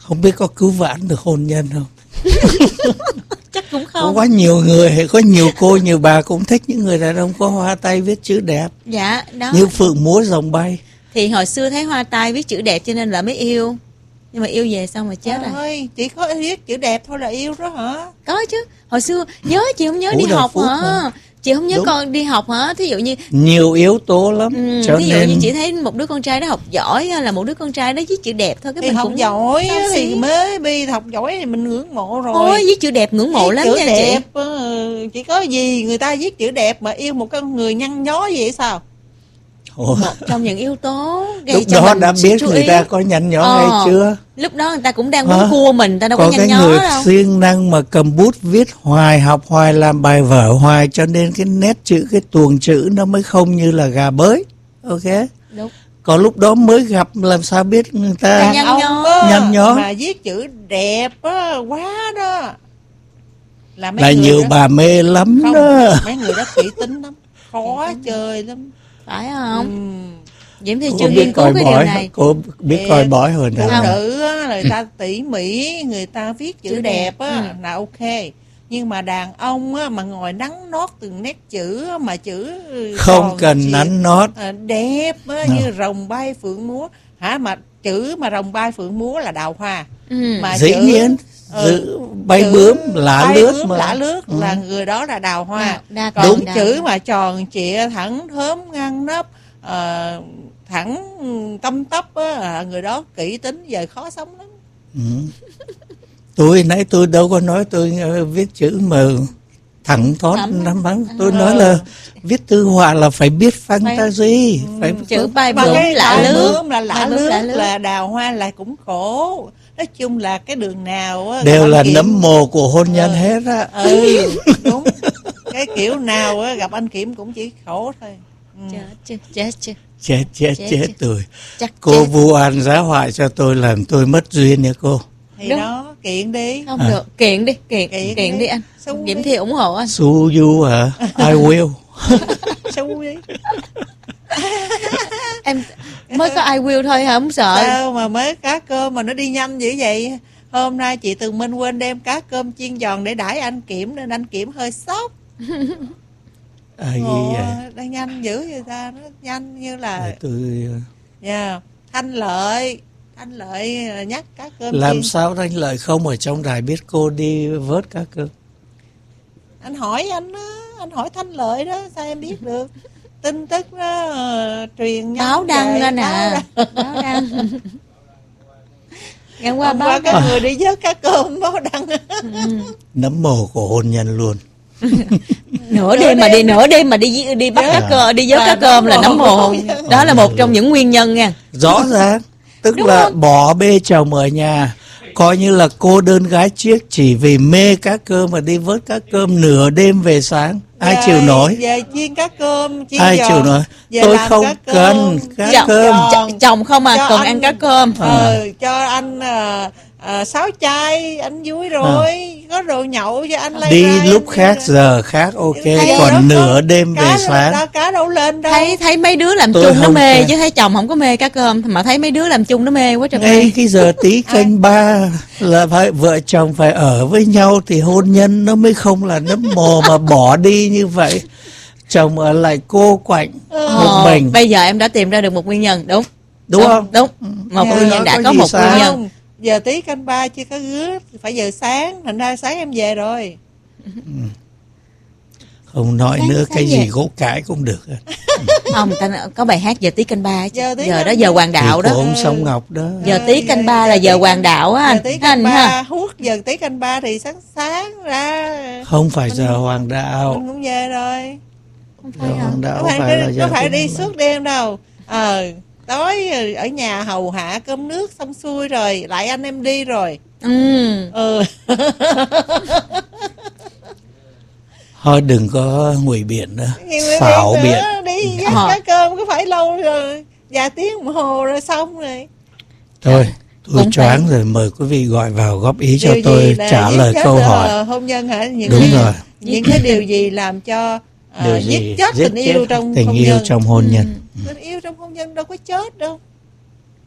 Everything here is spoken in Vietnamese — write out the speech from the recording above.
Không biết có cứu vãn được hôn nhân không? Chắc cũng không. Có nhiều người, có nhiều cô, nhiều bà cũng thích những người đàn ông có hoa tay viết chữ đẹp. Dạ, đó. Như phượng múa rồng bay. Thì hồi xưa thấy hoa tai viết chữ đẹp cho nên là mới yêu. Nhưng mà yêu về xong rồi chết rồi. Ơi, chỉ có viết chữ đẹp thôi là yêu đó hả? Có chứ. Hồi xưa nhớ chị không nhớ Phú đi Đào học Phúc hả? hả? Chị không nhớ Đúng. con đi học hả? Thí dụ như Nhiều yếu tố lắm. Cho thí dụ nên như chị thấy một đứa con trai đó học giỏi hay là một đứa con trai đó viết chữ đẹp thôi, cái Thì mình học cũng giỏi xấu xí. thì mới bi học giỏi thì mình ngưỡng mộ rồi. Ôi, viết chữ đẹp ngưỡng mộ Viết lắm chữ nha đẹp, chị. chỉ có gì người ta viết chữ đẹp mà yêu một con người nhăn nhó vậy sao? Ủa, Một trong những yếu tố gây lúc cho đó mình đã sự biết chú người ý. ta có nhăn nhó hay chưa? Lúc đó người ta cũng đang Hả? muốn cua mình, ta đâu có Có nhăn cái nhó người đâu. siêng năng mà cầm bút viết hoài, học hoài, làm bài vở hoài, cho nên cái nét chữ, cái tuồng chữ nó mới không như là gà bới. Ok. Đúng. Còn lúc đó mới gặp làm sao biết người ta Nhăn Đàn nhó. ông á, Nhăn nhó. mà viết chữ đẹp á, quá đó. Mấy là người nhiều đó, bà mê lắm không, đó. mấy người đó kỹ tính lắm, khó chơi lắm. Phải không? Diễm Thi Cô chưa biết nghiên cứu coi cái bói, điều này. cô biết coi bói hơn Phụ nào. nữ á, người ta tỉ mỉ, người ta viết chữ đẹp á là ok. Nhưng mà đàn ông á, mà ngồi nắn nót từng nét chữ á, mà chữ Không tròn cần chìa, nắn nót. đẹp á, như rồng bay phượng múa. Hả, mà chữ mà rồng bay phượng múa là đào hoa. Mà Dĩ nhiên bay bướm lả bay lướt bướm, mà. lả lướt là người đó là đào hoa. Còn Đúng chữ mà tròn trịa thẳng thớm ngăn nắp, thẳng tâm tấp á, người đó kỹ tính, giờ khó sống lắm. Nãy tôi đâu có nói tôi viết chữ mà thẳng thót năm bắn. Tôi nói là viết thư họa là phải biết fantasy, phải chữ bay Mà bướm cái lả bay lướt, bướm là lả lướt, là đào hoa là cũng khổ. Nói chung là cái đường nào á đều là Kiểm, nấm mồ của hôn nhân hết á. Đúng. Cái kiểu nào á gặp anh Kiểm cũng chỉ khổ thôi. Chết tôi. Chắc Cô chết. vu oan giá họa cho tôi làm tôi mất duyên nha cô. Thì Đúng. đó, kiện đi. Không được, kiện đi anh. Diễm Thi ủng hộ anh. Su you hả? I will. Xu đi. Em mới có I will thôi hả, không sợ. Sao mà mới cá cơm mà nó đi nhanh dữ vậy? Hôm nay chị Tường Minh quên đem cá cơm chiên giòn để đãi anh Kiểm nên anh Kiểm hơi sốc. Đang nhanh dữ vậy ta, nó nhanh như là Thanh Lợi nhắc cá cơm làm chiên. sao Thanh Lợi không ở trong đài biết cô đi vớt cá cơm? Anh hỏi anh đó, anh hỏi Thanh Lợi đó, sao em biết được? Tin tức đó truyền nhanh. Báo đăng lên nè. Báo đăng. Ngày qua báo cái người đi vớt cá cơm báo đăng. Nấm mồ của hôn nhân luôn. Nửa đêm mà đi bắt cá cơm, đi vớt cá cơm là nấm mồ. Đó là một trong những nguyên nhân nha. Rõ ràng. Tức đúng là không? Bỏ bê chồng ở nhà, coi như là cô đơn gái chiếc chỉ vì mê cá cơm mà đi vớt cá cơm nửa đêm về sáng. Ai chịu nổi? Về chiên cá cơm, chiên ai giòn, chịu nổi? Tôi không cần cá cơm. Chồng không à, còn ăn cá cơm. Cho anh 6 chai, anh vui rồi. Có đồ nhậu cho anh đi lúc khác giờ khác ok, còn nửa đêm về sáng cá đâu lên đâu. Thấy mấy đứa làm chung nó mê chứ thấy chồng không có mê cá cơm, mà thấy mấy đứa làm chung nó mê quá trời. Ngay cái giờ tí canh ba là phải vợ chồng phải ở với nhau thì hôn nhân nó mới không là nấm mồ mà bỏ đi như vậy. Chồng ở lại cô quạnh một mình. Bây giờ em đã tìm ra được một nguyên nhân. Đúng không? Đúng. Một nguyên nhân đã có một nguyên nhân. Giờ tí canh ba chưa có gứa, phải giờ sáng, thành ra sáng em về rồi. Không nói sáng, nữa sáng cái về. Gì gỗ cãi cũng được. Không, có bài hát giờ tí canh ba chứ. Giờ đó giờ hoàng đạo đó. Của ông Sông Ngọc đó. Giờ tí canh ba là giờ hoàng đạo á anh. Giờ tí canh ba hút, giờ tí canh ba thì sáng ra. Không phải giờ hoàng đạo. Mình cũng về rồi. Không phải hoàng đạo có phải đi suốt đêm đâu. Tối ở nhà hầu hạ cơm nước xong xuôi rồi lại anh em đi rồi. Thôi đừng có ngụy biện nữa, xạo biện. Đi dắt cá cơm có phải lâu rồi, vài tiếng đồng hồ rồi xong rồi. Thôi tôi choáng rồi, mời quý vị gọi vào góp ý cho tôi trả lời câu hỏi. Hôn nhân hả? Đúng rồi. Những cái điều gì làm cho giết chết tình yêu trong hôn nhân? Tình yêu trong hôn nhân đâu có chết đâu.